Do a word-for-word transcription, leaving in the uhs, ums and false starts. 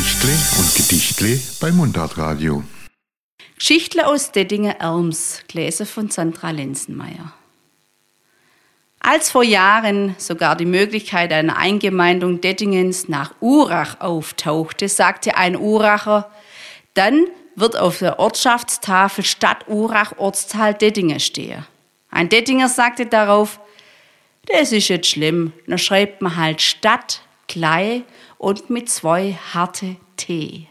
Geschichtle und Gedichtle bei Mundartradio. Geschichtle aus Dettingen-Erms, gelesen von Sandra Lenzenmeier. Als vor Jahren sogar die Möglichkeit einer Eingemeindung Dettingens nach Urach auftauchte, sagte ein Uracher, dann wird auf der Ortschaftstafel Stadt Urach Ortsteil Dettingen stehen. Ein Dettinger sagte darauf, das ist jetzt schlimm, dann schreibt man halt Stadt, Klei und mit zwei harte T.